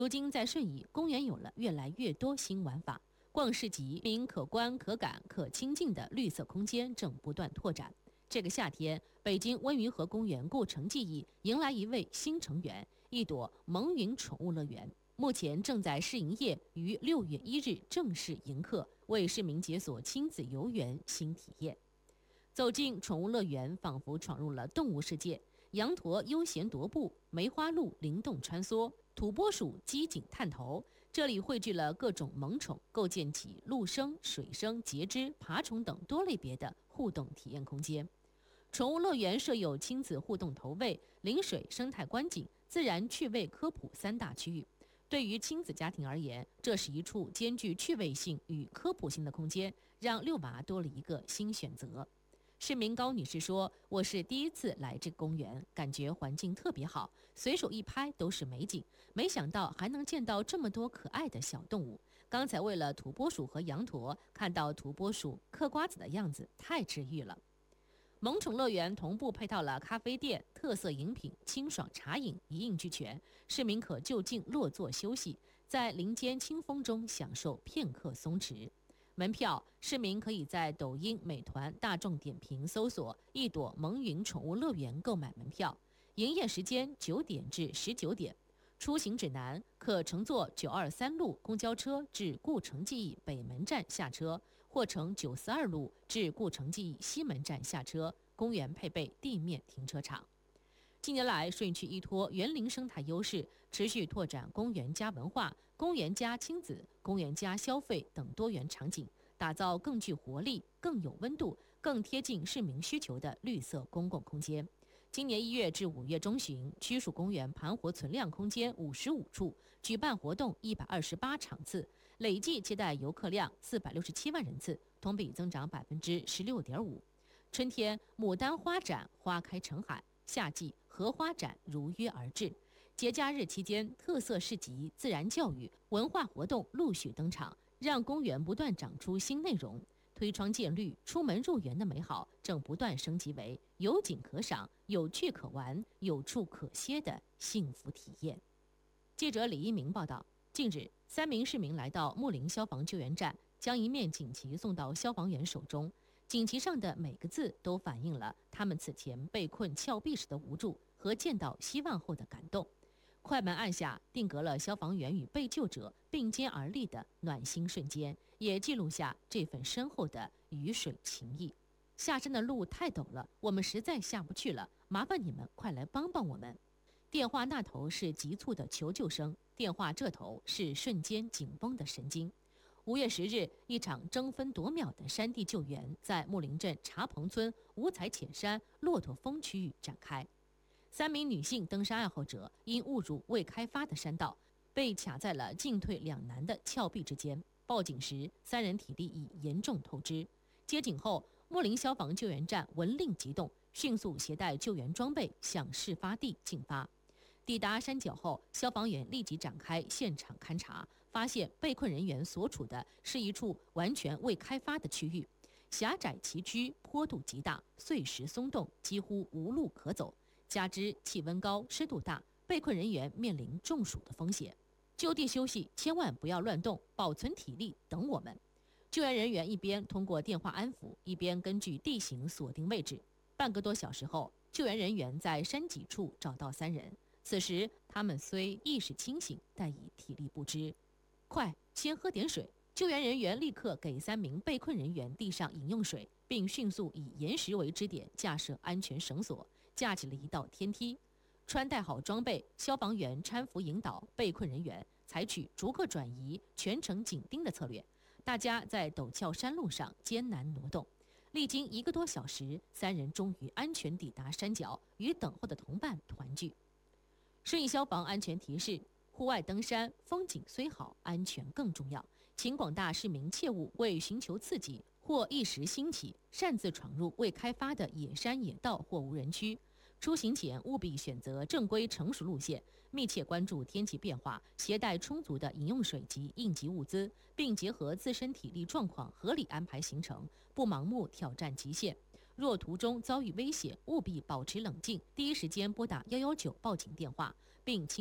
如今在顺义，公园有了越来越多新玩法，逛市集，名可观、可感、可亲近的绿色空间正不断拓展。这个夏天，北京温榆河公园故城记忆迎来一位新成员，一朵蒙云宠物乐园。目前正在试营业，于6月1日正式迎客，为市民解锁亲子游园新体验。走进宠物乐园，仿佛闯入了动物世界。羊驼悠闲踱步，梅花鹿灵动穿梭，土拨鼠机警探头。这里汇聚了各种萌宠，构建起陆生、水生、节肢、爬虫等多类别的互动体验空间。宠物乐园设有亲子互动投喂、临水生态观景、自然趣味科普3大区域。对于亲子家庭而言，这是一处兼具趣味性与科普性的空间，让遛娃多了一个新选择。市民高女士说：“我是第一次来这个公园，感觉环境特别好，随手一拍都是美景。没想到还能见到这么多可爱的小动物。刚才为了土拨鼠和羊驼，看到土拨鼠嗑瓜子的样子，太治愈了。”萌宠乐园同步配套了咖啡店、特色饮品、清爽茶饮，一应俱全。市民可就近落座休息，在林间清风中享受片刻松弛。门票，市民可以在抖音、美团、大众点评搜索“一朵蒙云宠物乐园”购买门票。营业时间9点至19点。出行指南：可乘坐923路公交车至故城记忆北门站下车，或乘942路至故城记忆西门站下车。公园配备地面停车场。近年来，顺义区依托园林生态优势，持续拓展公园加文化、公园加亲子、公园加消费等多元场景，打造更具活力、更有温度、更贴近市民需求的绿色公共空间。今年1月至5月中旬，区属公园盘活存量空间55处，举办活动128场次，累计接待游客量467万人次，同比增长16.5%。春天，牡丹花展花开成海。夏季荷花展如约而至，节假日期间，特色市集、自然教育、文化活动陆续登场，让公园不断长出新内容。推窗见绿、出门入园的美好正不断升级为有景可赏、有趣可玩、有处可歇的幸福体验。记者李一鸣报道，近日3名市民来到睦邻消防救援站，将一面锦旗送到消防员手中。锦旗上的每个字都反映了他们此前被困峭壁时的无助和见到希望后的感动。快门按下，定格了消防员与被救者并肩而立的暖心瞬间，也记录下这份深厚的鱼水情谊。下山的路太陡了，我们实在下不去了，麻烦你们快来帮帮我们。电话那头是急促的求救声，电话这头是瞬间紧绷的神经。5月10日，一场争分夺秒的山地救援在睦邻镇茶棚村五彩浅山骆驼峰区域展开。3名女性登山爱好者因误入未开发的山道，被卡在了进退两难的峭壁之间。报警时，3人体力已严重透支。接警后，睦邻消防救援站闻令急动，迅速携带救援装备向事发地进发。抵达山脚后，消防员立即展开现场勘查，发现被困人员所处的是一处完全未开发的区域，狭窄崎岖，坡度极大，碎石松动，几乎无路可走。加之气温高、湿度大，被困人员面临中暑的风险。就地休息，千万不要乱动，保存体力，等我们。救援人员一边通过电话安抚，一边根据地形锁定位置。半个多小时后，救援人员在山脊处找到3人。此时，他们虽意识清醒，但已体力不支。快，先喝点水！救援人员立刻给3名被困人员递上饮用水，并迅速以岩石为支点架设安全绳索，架起了一道天梯。穿戴好装备，消防员搀扶引导被困人员，采取逐个转移、全程紧盯的策略。大家在陡峭山路上艰难挪动。历经1个多小时，3人终于安全抵达山脚，与等候的同伴团聚。顺义消防安全提示：户外登山，风景虽好，安全更重要。请广大市民切勿为寻求刺激或一时兴起，擅自闯入未开发的野山野道或无人区。出行前务必选择正规成熟路线，密切关注天气变化，携带充足的饮用水及应急物资，并结合自身体力状况合理安排行程，不盲目挑战极限。若途中遭遇危险，务必保持冷静，第一时间拨打119报警电话，并